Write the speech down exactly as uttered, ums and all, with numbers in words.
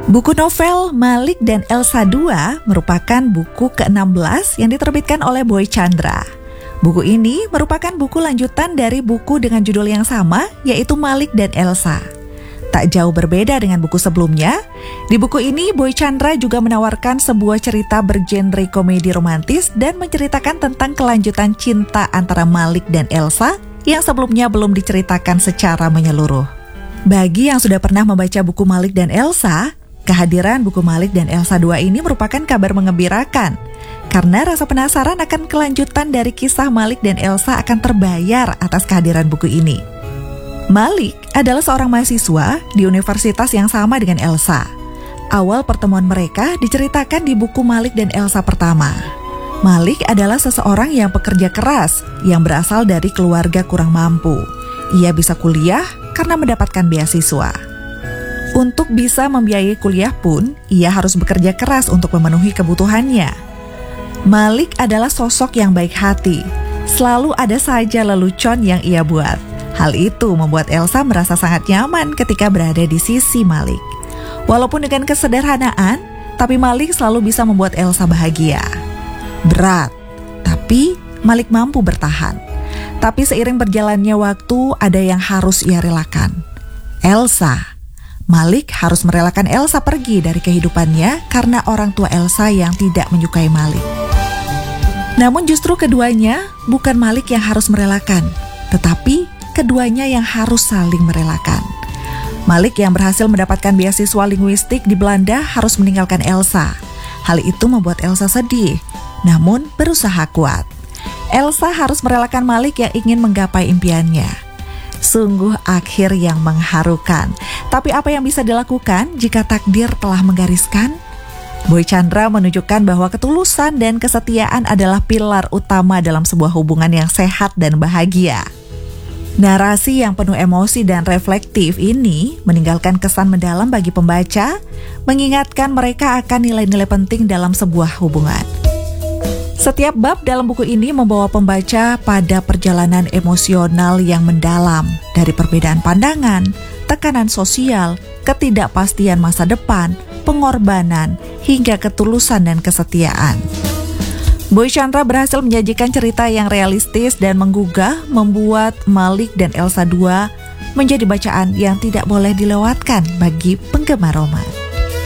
Buku novel Malik dan Elsa dua merupakan buku ke enam belas yang diterbitkan oleh Boy Chandra. Buku ini merupakan buku lanjutan dari buku dengan judul yang sama, yaitu Malik dan Elsa. Tak jauh berbeda dengan buku sebelumnya, di buku ini Boy Chandra juga menawarkan sebuah cerita bergenre komedi romantis dan menceritakan tentang kelanjutan cinta antara Malik dan Elsa yang sebelumnya belum diceritakan secara menyeluruh. Bagi yang sudah pernah membaca buku Malik dan Elsa, kehadiran buku Malik dan Elsa dua ini merupakan kabar mengembirakan, karena rasa penasaran akan kelanjutan dari kisah Malik dan Elsa akan terbayar atas kehadiran buku ini. Malik adalah seorang mahasiswa di universitas yang sama dengan Elsa. Awal pertemuan mereka diceritakan di buku Malik dan Elsa pertama. Malik adalah seseorang yang pekerja keras, yang berasal dari keluarga kurang mampu. Ia bisa kuliah karena mendapatkan beasiswa. Untuk bisa membiayai kuliah pun, ia harus bekerja keras untuk memenuhi kebutuhannya. Malik adalah sosok yang baik hati. Selalu ada saja lelucon yang ia buat. Hal itu membuat Elsa merasa sangat nyaman ketika berada di sisi Malik. Walaupun dengan kesederhanaan, tapi Malik selalu bisa membuat Elsa bahagia. Berat, tapi Malik mampu bertahan. Tapi seiring berjalannya waktu, ada yang harus ia relakan. Elsa. Malik harus merelakan Elsa pergi dari kehidupannya karena orang tua Elsa yang tidak menyukai Malik. Namun justru keduanya bukan Malik yang harus merelakan, tetapi keduanya yang harus saling merelakan. Malik yang berhasil mendapatkan beasiswa linguistik di Belanda harus meninggalkan Elsa. Hal itu membuat Elsa sedih, namun berusaha kuat. Elsa harus merelakan Malik yang ingin menggapai impiannya. Sungguh akhir yang mengharukan. Tapi apa yang bisa dilakukan jika takdir telah menggariskan? Boy Chandra menunjukkan bahwa ketulusan dan kesetiaan adalah pilar utama dalam sebuah hubungan yang sehat dan bahagia. Narasi yang penuh emosi dan reflektif ini meninggalkan kesan mendalam bagi pembaca, mengingatkan mereka akan nilai-nilai penting dalam sebuah hubungan. Setiap bab dalam buku ini membawa pembaca pada perjalanan emosional yang mendalam, dari perbedaan pandangan, tekanan sosial, ketidakpastian masa depan, pengorbanan, hingga ketulusan dan kesetiaan. Boy Chandra berhasil menyajikan cerita yang realistis dan menggugah, membuat Malik dan Elsa dua menjadi bacaan yang tidak boleh dilewatkan bagi penggemar romans.